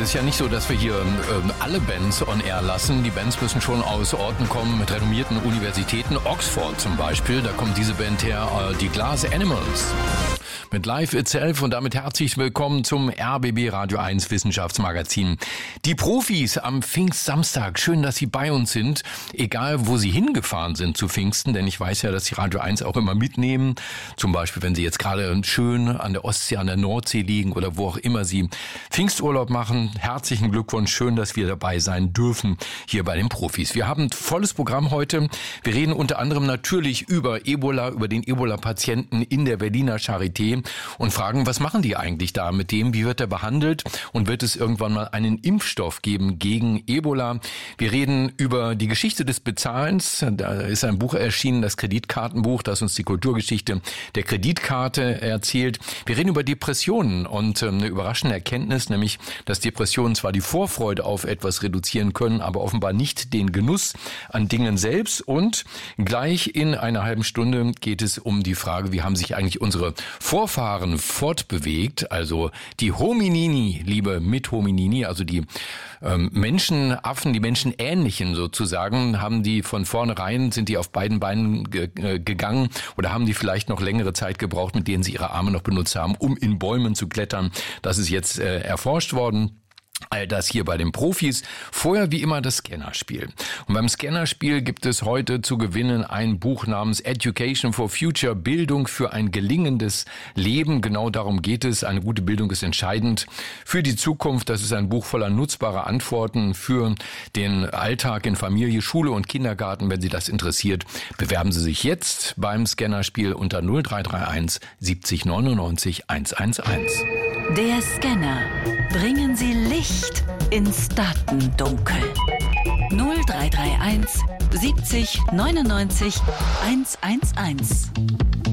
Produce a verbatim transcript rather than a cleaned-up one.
es ist ja nicht so, dass wir hier ähm, alle Bands on air lassen. Die Bands müssen schon aus Orten kommen mit renommierten Universitäten. Oxford zum Beispiel, da kommt diese Band her, äh, die Glass Animals. Mit Life Itself und damit herzlich willkommen zum R B B Radio eins Wissenschaftsmagazin. Die Profis am Pfingstsamstag, schön, dass Sie bei uns sind, egal wo Sie hingefahren sind zu Pfingsten, denn ich weiß ja, dass Sie Radio eins auch immer mitnehmen, zum Beispiel wenn Sie jetzt gerade schön an der Ostsee, an der Nordsee liegen oder wo auch immer Sie Pfingsturlaub machen. Herzlichen Glückwunsch, schön, dass wir dabei sein dürfen hier bei den Profis. Wir haben ein volles Programm heute. Wir reden unter anderem natürlich über Ebola, über den Ebola-Patienten in der Berliner Charité und fragen, was machen die eigentlich da mit dem, wie wird er behandelt und wird es irgendwann mal einen Impfstoff geben gegen Ebola. Wir reden über die Geschichte des Bezahlens. Da ist ein Buch erschienen, das Kreditkartenbuch, das uns die Kulturgeschichte der Kreditkarte erzählt. Wir reden über Depressionen und eine überraschende Erkenntnis, nämlich, dass Depressionen zwar die Vorfreude auf etwas reduzieren können, aber offenbar nicht den Genuss an Dingen selbst. Und gleich in einer halben Stunde geht es um die Frage, wie haben sich eigentlich unsere Vorfahren fortbewegt, also die Hominini, liebe Mit-Hominini, also die ähm, Menschenaffen, die Menschenähnlichen sozusagen, haben die von vornherein, sind die auf beiden Beinen ge- äh, gegangen oder haben die vielleicht noch längere Zeit gebraucht, mit denen sie ihre Arme noch benutzt haben, um in Bäumen zu klettern. Das ist jetzt äh, erforscht worden. All das hier bei den Profis. Vorher wie immer das Scannerspiel. Und beim Scannerspiel gibt es heute zu gewinnen ein Buch namens Education for Future, Bildung für ein gelingendes Leben. Genau darum geht es. Eine gute Bildung ist entscheidend für die Zukunft. Das ist ein Buch voller nutzbarer Antworten für den Alltag in Familie, Schule und Kindergarten. Wenn Sie das interessiert, bewerben Sie sich jetzt beim Scannerspiel unter null drei drei eins siebzig neunundneunzig hundertelf. Der Scanner. Bringen Sie Licht ins Datendunkel. null drei drei eins siebzig neunundneunzig hundertelf.